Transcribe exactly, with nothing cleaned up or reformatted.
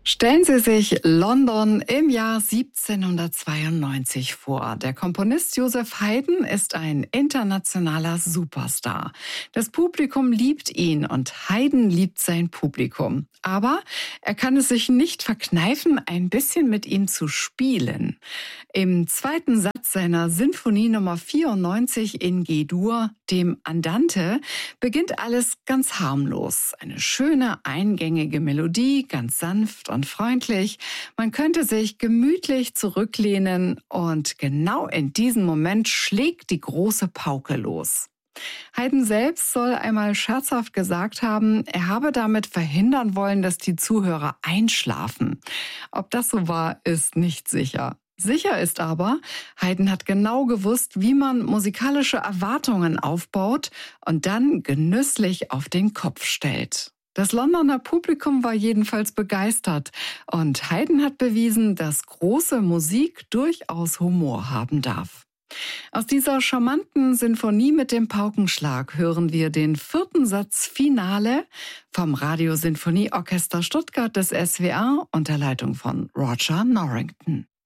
Stellen Sie sich London im Jahr siebzehnhundertzweiundneunzig vor. Der Komponist Joseph Haydn ist ein internationaler Superstar. Das Publikum liebt ihn und Haydn liebt sein Publikum. Aber er kann es sich nicht verkneifen, ein bisschen mit ihm zu spielen. Im zweiten Satz seiner Sinfonie Nummer vierundneunzig in G-Dur, dem Andante, beginnt alles ganz harmlos. Eine schöne, eingängige Melodie, ganz sanft und freundlich. Man könnte sich gemütlich zurücklehnen und genau in diesem Moment schlägt die große Pauke los. Haydn selbst soll einmal scherzhaft gesagt haben, er habe damit verhindern wollen, dass die Zuhörer einschlafen. Ob das so war, ist nicht sicher. Sicher ist aber, Haydn hat genau gewusst, wie man musikalische Erwartungen aufbaut und dann genüsslich auf den Kopf stellt. Das Londoner Publikum war jedenfalls begeistert und Haydn hat bewiesen, dass große Musik durchaus Humor haben darf. Aus dieser charmanten Sinfonie mit dem Paukenschlag hören wir den vierten Satz Finale vom Radiosinfonieorchester Stuttgart des S W R unter Leitung von Roger Norrington.